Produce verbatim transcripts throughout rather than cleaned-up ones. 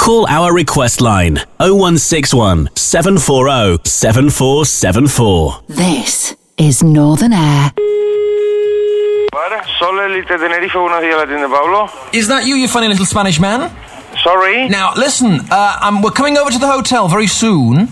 Call our request line oh one six one, seven four oh, seven four seven four. This is Northern Air. Sol Elite Tenerife, buenos días, la tienda Pablo. Is that you, you funny little Spanish man? Sorry? Now, listen, uh, um, we're coming over to the hotel very soon,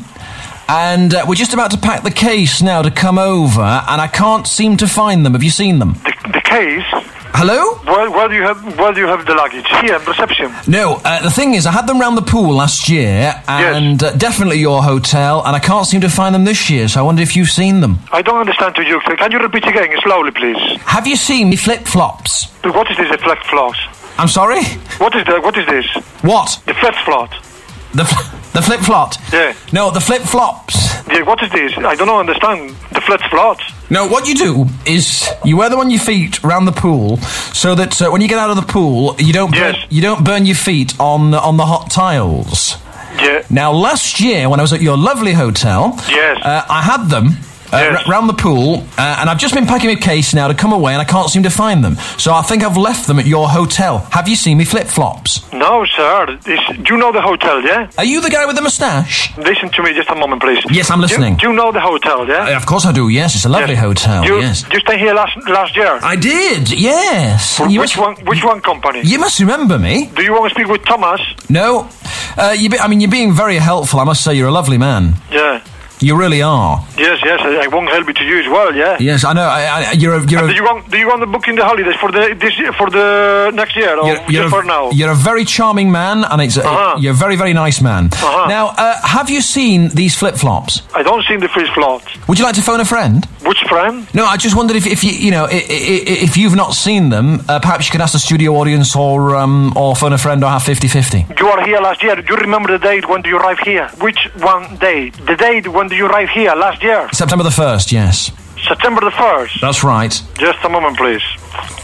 and uh, we're just about to pack the case now to come over, and I can't seem to find them. Have you seen them? The, the case? Hello? Where, where do you have Where do you have the luggage? Here, reception. No, uh, the thing is, I had them round the pool last year, and Yes. uh, definitely your hotel, and I can't seem to find them this year, so I wonder if you've seen them. I don't understand you. Can you repeat again, slowly, please? Have you seen me flip-flops? What is this, the flex flops? I'm sorry? What is that? What is this? What? The flex flop. The fl- the flip-flop? Yeah. No, the flip-flops. Yeah, what is this? I don't know, understand. The flex flops. No, what you do is you wear them on your feet round the pool, so that uh, when you get out of the pool, you don't burn, Yes. you don't burn your feet on on the hot tiles. Yeah. Now, last year when I was at your lovely hotel, Yes. uh, I had them. Uh, Yes. r- round the pool, uh, and I've just been packing my case now to come away, and I can't seem to find them. So I think I've left them at your hotel. Have you seen me flip-flops? No, sir. This, you know the hotel, yeah? Are you the guy with the moustache? Listen to me just a moment, please. Yes, I'm listening. You, you know the hotel, yeah? Uh, of course I do. Yes, it's a lovely Yes. hotel. You, yes, you stayed here last last year. I did. Yes. For You which must- one? Which one company? You must remember me. Do you want to speak with Thomas? No, uh, you be, I mean, you're being very helpful. I must say, you're a lovely man. Yeah. You really are. Yes, yes. I, I won't help you to you as well. Yeah. Yes, I know. I, I, you're a, you're And a, do you want? Do you want the booking the holidays for the this year- for the next year or you're, you're just a, for now? you're a very charming man, and it's a, Uh-huh. you're a very, very nice man. Uh-huh. Now, uh, have you seen these flip-flops? I don't see the free slot. Would you like to phone a friend? Which friend? No, I just wondered if, if you, you know, i- i- i- if you've not seen them, uh, perhaps you could ask the studio audience or um, or phone a friend or have fifty-fifty. You are here last year. Do you remember the date when you arrived here? Which one day? The date when you arrived here last year? September the first, yes. September the first. That's right. Just a moment, please.